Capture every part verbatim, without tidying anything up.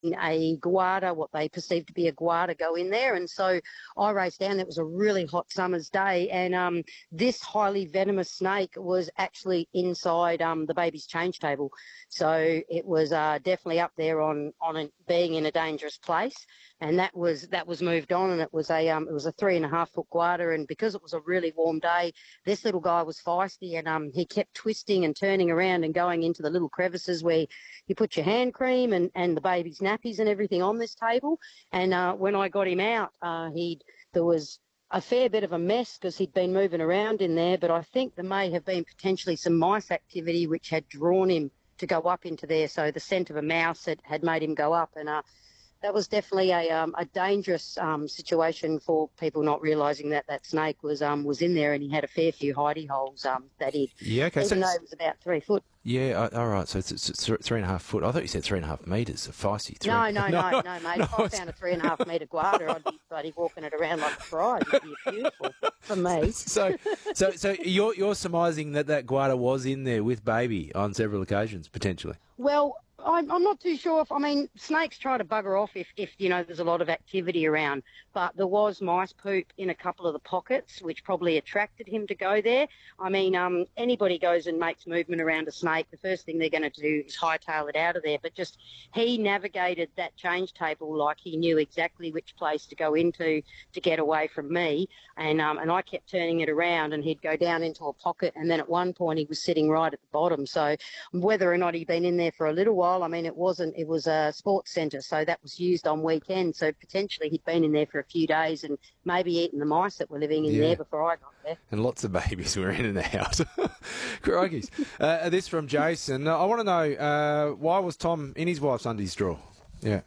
a guada, what they perceived to be a guada, go in there. And so I raced down. It was a really hot summer's day, and um, this highly venomous snake was actually inside um, the baby's change table. So it was uh, definitely up there on on a, being in a dangerous place. And that was that was moved on, and it was a um, it was a three and a half foot guada. And because it was a really warm day, this little guy was feisty, and um, he kept twisting and turning around and going into the little crevices where you put your hand cream and, and the baby's nappies and everything on this table. And uh, when I got him out, uh, he there was a fair bit of a mess because he'd been moving around in there. But I think there may have been potentially some mice activity which had drawn him to go up into there. So the scent of a mouse had, had made him go up, and uh, that was definitely a um, a dangerous um, situation for people not realising that that snake was um was in there, and he had a fair few hidey holes um that he yeah okay even so though it was about three foot. Yeah, uh, all right. So it's, it's, it's three and a half foot. I thought you said three and a half metres. A feisty three. No, no, no, no, no, mate. No, if I found a three and a half metre guada, I'd be bloody walking it around like a bride. It'd be beautiful for me. So, so, so you're you're surmising that that guada was in there with baby on several occasions, potentially. Well, I'm, I'm not too sure if, I mean, snakes try to bugger off if, if, you know, there's a lot of activity around, but there was mice poop in a couple of the pockets, which probably attracted him to go there. I mean, um, anybody goes and makes movement around a snake, the first thing they're going to do is hightail it out of there, but just he navigated that change table like he knew exactly which place to go into to get away from me, and um, and I kept turning it around, and he'd go down into a pocket, and then at one point he was sitting right at the bottom. So whether or not he'd been in there for a little while, I mean, it wasn't, it was a sports centre, so that was used on weekends. So potentially he'd been in there for a few days and maybe eaten the mice that were living in yeah. there before I got there. And lots of babies were in and out. Crikey. Uh, this from Jason. I want to know, uh, why was Tom in his wife's undies drawer? Yeah.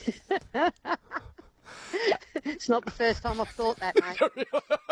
It's not the first time I've thought that, mate.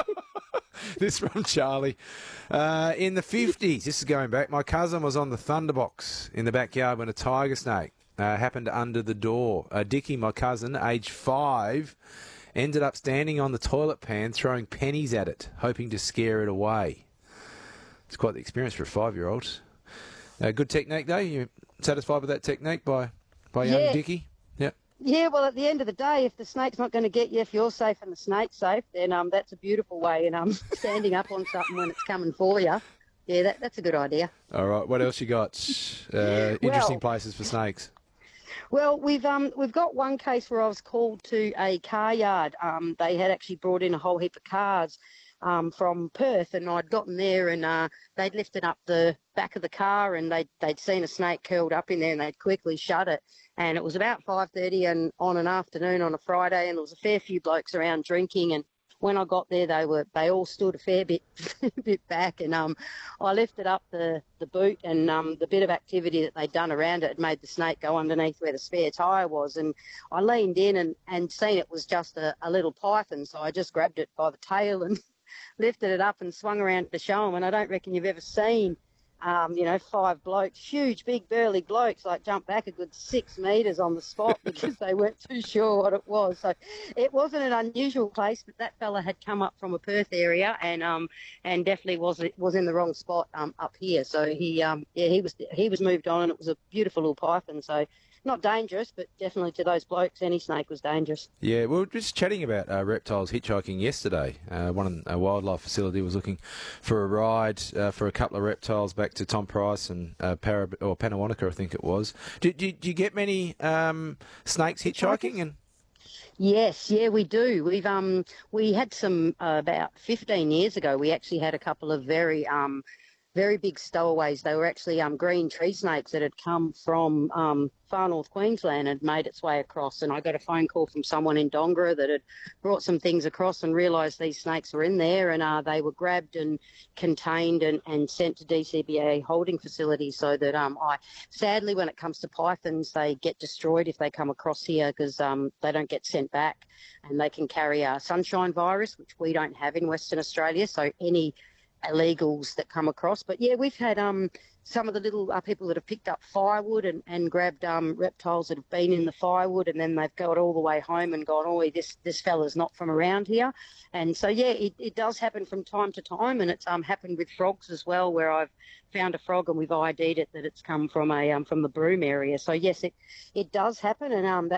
This from Charlie. Uh, in the fifties, this is going back, my cousin was on the Thunderbox in the backyard when a tiger snake uh, happened under the door. Uh, Dickie, my cousin, aged five, ended up standing on the toilet pan throwing pennies at it, hoping to scare it away. It's quite the experience for a five-year-old. Uh, good technique, though? You satisfied with that technique by, by young yeah. Dickie? Yep. Yeah, well, at the end of the day, if the snake's not going to get you, if you're safe and the snake's safe, then um, that's a beautiful way. And um, standing up on something when it's coming for you, yeah, that, that's a good idea. All right, what else you got? Uh, interesting well, places for snakes. Well, we've um we've got one case where I was called to a car yard. Um, they had actually brought in a whole heap of cars um, from Perth, and I'd gotten there, and uh, they'd lifted up the back of the car, and they'd, they'd seen a snake curled up in there, and they'd quickly shut it. And it was about five thirty and on an afternoon on a Friday, and there was a fair few blokes around drinking. And when I got there, they were they all stood a fair bit bit back, and um, I lifted up the, the boot, and um, the bit of activity that they'd done around it had made the snake go underneath where the spare tyre was. And I leaned in and, and seen it was just a, a little python, so I just grabbed it by the tail and lifted it up and swung around to show them. And I don't reckon you've ever seen Um, you know, five blokes, huge, big, burly blokes, like jump back a good six metres on the spot because they weren't too sure what it was. So it wasn't an unusual place, but that fella had come up from a Perth area and um and definitely was was in the wrong spot um up here. So he um yeah he was he was moved on, and it was a beautiful little python. So not dangerous, but definitely to those blokes, any snake was dangerous. Yeah, we were just chatting about uh, reptiles hitchhiking yesterday. Uh, one in a wildlife facility was looking for a ride uh, for a couple of reptiles back to Tom Price and uh, Para, or Panawanaka, I think it was. Do, do, do you get many um, snakes hitchhiking? And Yes, yeah, we do. We've um we had some uh, about fifteen years ago. We actually had a couple of very um. very big stowaways. They were actually um, green tree snakes that had come from um, far north Queensland and made its way across. And I got a phone call from someone in Dongara that had brought some things across and realised these snakes were in there, and uh, they were grabbed and contained and, and sent to D C B A holding facilities. So that um, I sadly, when it comes to pythons, they get destroyed if they come across here because um, they don't get sent back, and they can carry a sunshine virus, which we don't have in Western Australia. So any illegals that come across. But yeah, we've had um some of the little uh, people that have picked up firewood and, and grabbed um reptiles that have been in the firewood, and then they've got all the way home and gone, oh, this this fella's not from around here. And so yeah, it, it does happen from time to time, and it's um happened with frogs as well, where I've found a frog and we've I D'd it that it's come from a um from the Broome area. So yes, it it does happen, and um that